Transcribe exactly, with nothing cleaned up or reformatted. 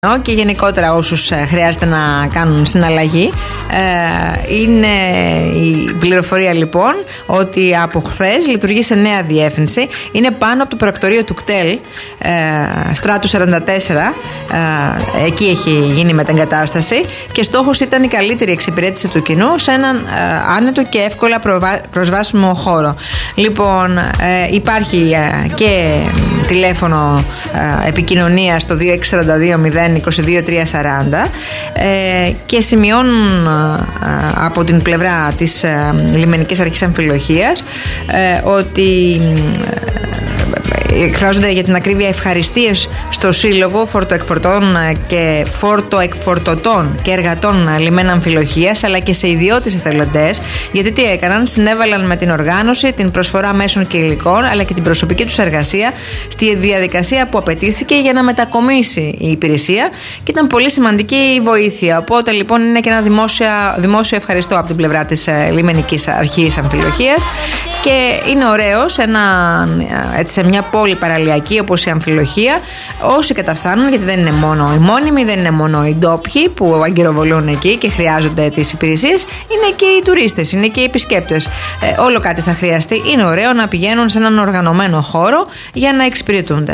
και γενικότερα όσους χρειάζεται να κάνουν συναλλαγή. Είναι η πληροφορία λοιπόν ότι από χθες λειτουργεί σε νέα διεύθυνση. Είναι πάνω από το πρακτορείο του ΚΤΕΛ, Στράτου σαράντα τέσσερα. Εκεί έχει γίνει η μετεγκατάσταση και στόχος ήταν η καλύτερη εξυπηρέτηση του κοινού σε έναν άνετο και εύκολα προσβάσιμο χώρο. Λοιπόν, υπάρχει και τηλέφωνο επικοινωνία στο δύο έξι τέσσερα δύο μηδέν είκοσι δύο τρία σαράντα και σημειώνουν από την πλευρά της Λιμενικής Αρχής Αμφιλοχείας ότι εκφράζονται για την ακρίβεια ευχαριστίες στο Σύλλογο Φορτοεκφορτών και Φορτοεκφορτωτών και Εργατών Λιμένα Αμφιλοχείας, αλλά και σε ιδιώτες εθελοντές, γιατί τι έκαναν, συνέβαλαν με την οργάνωση, την προσφορά μέσων και υλικών, αλλά και την προσωπική τους εργασία στη διαδικασία που απαιτήθηκε για να μετακομίσει η υπηρεσία, και ήταν πολύ σημαντική η βοήθεια. Οπότε λοιπόν είναι και ένα δημόσια, δημόσιο ευχαριστώ από την πλευρά της Λιμενικής Αρχής Αμφιλοχείας, και είναι ωραίο σε, ένα, έτσι, σε μια πόλη παραλιακή όπως η Αμφιλοχεία, όσοι καταφθάνουν, γιατί δεν είναι μόνο οι μόνιμοι, δεν είναι μόνο οι ντόπιοι που αγκυροβολούν εκεί και χρειάζονται τις υπηρεσίες, είναι και οι τουρίστες, είναι και οι επισκέπτες. Ε, όλο κάτι θα χρειαστεί. Είναι ωραίο να πηγαίνουν σε έναν οργανωμένο χώρο για να εξυπηρετούνται.